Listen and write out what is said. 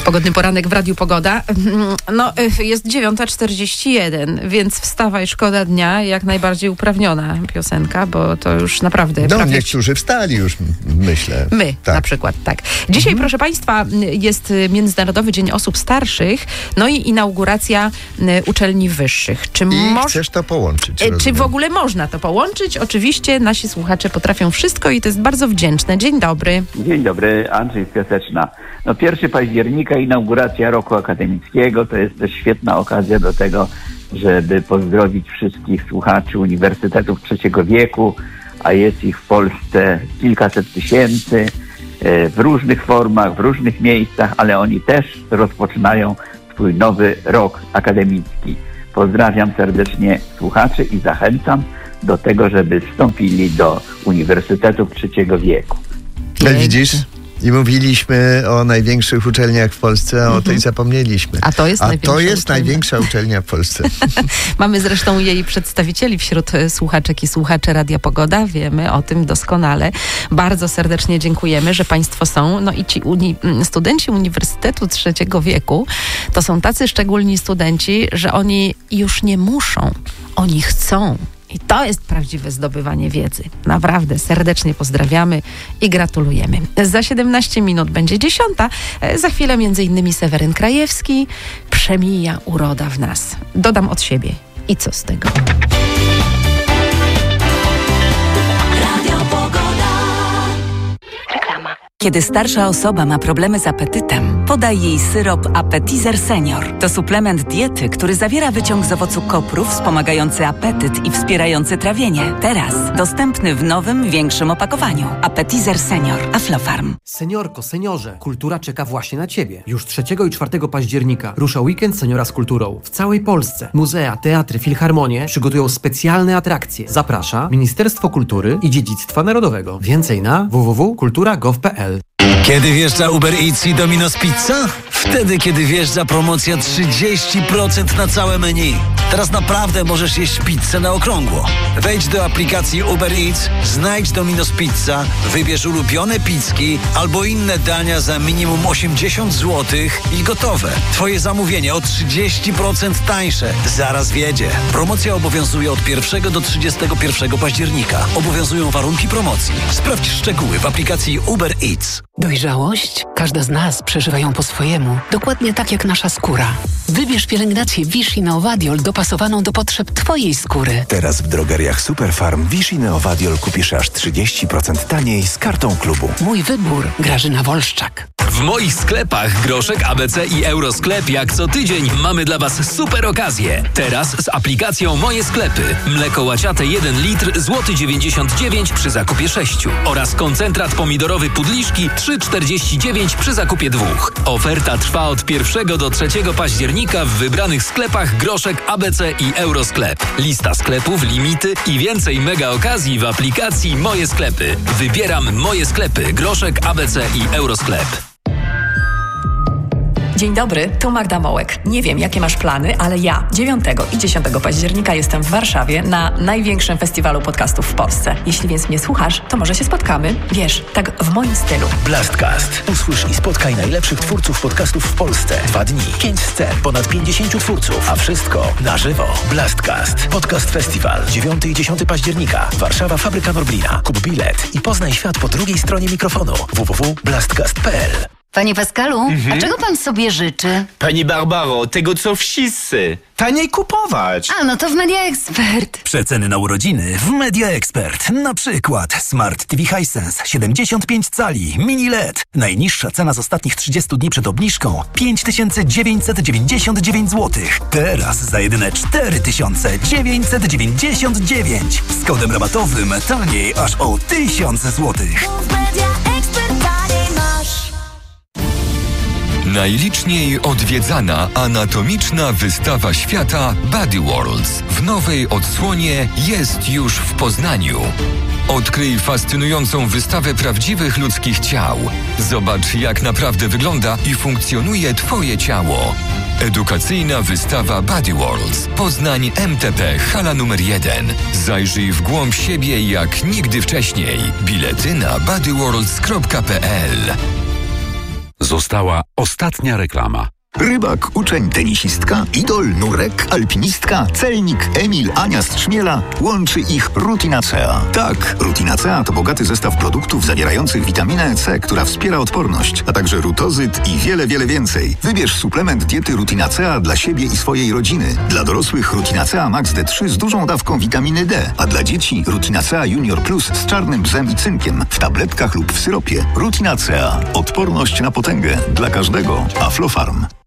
Pogodny poranek w Radiu Pogoda. No, jest 9:41, więc wstawaj, szkoda dnia, jak najbardziej uprawniona piosenka, bo to już naprawdę... No, niektórzy wstali już, myślę. My na przykład, tak. Dzisiaj, proszę Państwa, jest Międzynarodowy Dzień Osób Starszych, no i inauguracja uczelni wyższych. Chcesz to połączyć? Czy w ogóle można to połączyć? Oczywiście nasi słuchacze potrafią wszystko i to jest bardzo wdzięczne. Dzień dobry. Dzień dobry, Andrzej z Piaseczna. 1 października, inauguracja roku akademickiego, to jest też świetna okazja do tego, żeby pozdrowić wszystkich słuchaczy uniwersytetów trzeciego wieku, a jest ich w Polsce kilkaset tysięcy, w różnych formach, w różnych miejscach, ale oni też rozpoczynają swój nowy rok akademicki. Pozdrawiam serdecznie słuchaczy i zachęcam do tego, żeby wstąpili do uniwersytetów trzeciego wieku. Widzisz? I mówiliśmy o największych uczelniach w Polsce, a o tej zapomnieliśmy. A to jest największa uczelnia w Polsce. Mamy zresztą jej przedstawicieli wśród słuchaczek i słuchaczy Radia Pogoda. Wiemy o tym doskonale. Bardzo serdecznie dziękujemy, że Państwo są. No i ci studenci Uniwersytetu Trzeciego Wieku to są tacy szczególni studenci, że oni już nie muszą. Oni chcą. I to jest prawdziwe zdobywanie wiedzy. Naprawdę serdecznie pozdrawiamy i gratulujemy. Za 17 minut będzie 10. Za chwilę m.in. Seweryn Krajewski. Przemija uroda w nas. Dodam od siebie. I co z tego? Kiedy starsza osoba ma problemy z apetytem, podaj jej syrop Appetizer Senior. To suplement diety, który zawiera wyciąg z owocu kopru wspomagający apetyt i wspierający trawienie. Teraz dostępny w nowym, większym opakowaniu. Appetizer Senior. Aflofarm. Seniorko, seniorze, kultura czeka właśnie na Ciebie. Już 3 i 4 października rusza weekend seniora z kulturą. W całej Polsce muzea, teatry, filharmonie przygotują specjalne atrakcje. Zaprasza Ministerstwo Kultury i Dziedzictwa Narodowego. Więcej na www.kultura.gov.pl. Kiedy wjeżdża Uber Eats i Domino's Pizza? Wtedy, kiedy wjeżdża promocja 30% na całe menu. Teraz naprawdę możesz jeść pizzę na okrągło. Wejdź do aplikacji Uber Eats, znajdź Domino's Pizza, wybierz ulubione pizzki albo inne dania za minimum 80 zł i gotowe. Twoje zamówienie o 30% tańsze. Zaraz wjedzie. Promocja obowiązuje od 1 do 31 października. Obowiązują warunki promocji. Sprawdź szczegóły w aplikacji Uber Eats. Dojrzałość? Każda z nas przeżywa ją po swojemu. Dokładnie tak jak nasza skóra. Wybierz pielęgnację Vichy Neovadiol dopasowaną do potrzeb Twojej skóry. Teraz w drogeriach Superfarm Vichy Neovadiol kupisz aż 30% taniej z kartą klubu. Mój wybór. Grażyna Wolszczak. W moich sklepach Groszek, ABC i Eurosklep jak co tydzień mamy dla Was super okazje. Teraz z aplikacją Moje Sklepy. Mleko łaciate 1 litr, złoty 99 przy zakupie 6 oraz koncentrat pomidorowy Pudliszki 3,49 przy zakupie 2. Oferta trwa od 1 do 3 października w wybranych sklepach Groszek, ABC i Eurosklep. Lista sklepów, limity i więcej mega okazji w aplikacji Moje Sklepy. Wybieram Moje Sklepy, Groszek, ABC i Eurosklep. Dzień dobry, tu Magda Mołek. Nie wiem, jakie masz plany, ale ja 9 i 10 października jestem w Warszawie na największym festiwalu podcastów w Polsce. Jeśli więc mnie słuchasz, to może się spotkamy. Wiesz, tak w moim stylu. Blastcast. Usłysz i spotkaj najlepszych twórców podcastów w Polsce. 2 dni, 5 scen, ponad 50 twórców, a wszystko na żywo. Blastcast. Podcast Festiwal. 9 i 10 października. Warszawa, Fabryka Norblina. Kup bilet i poznaj świat po drugiej stronie mikrofonu. www.blastcast.pl. Panie Pascalu, a czego pan sobie życzy? Pani Barbaro, tego co wszyscy. Taniej kupować. A, no to w Media Expert. Przeceny na urodziny w Media Expert. Na przykład Smart TV Hisense 75 cali, mini LED. Najniższa cena z ostatnich 30 dni przed obniżką 5999 zł. Teraz za jedyne 4999. Z kodem rabatowym taniej aż o 1000 zł. Najliczniej odwiedzana anatomiczna wystawa świata Body Worlds w nowej odsłonie jest już w Poznaniu. Odkryj fascynującą wystawę prawdziwych ludzkich ciał. Zobacz, jak naprawdę wygląda i funkcjonuje Twoje ciało. Edukacyjna wystawa Body Worlds. Poznań MTP, hala numer 1. Zajrzyj w głąb siebie jak nigdy wcześniej. Bilety na bodyworlds.pl. Została ostatnia reklama. Rybak, uczeń, tenisistka, idol, nurek, alpinistka, celnik, Emil, Ania z Trzmiela. Łączy ich Rutinacea. Tak, Rutinacea to bogaty zestaw produktów zawierających witaminę C, która wspiera odporność, a także rutozyt i wiele, wiele więcej. Wybierz suplement diety Rutinacea dla siebie i swojej rodziny. Dla dorosłych Rutinacea Max D3 z dużą dawką witaminy D, a dla dzieci Rutinacea Junior Plus z czarnym bzem i cynkiem w tabletkach lub w syropie. Rutinacea. Odporność na potęgę. Dla każdego. Aflofarm.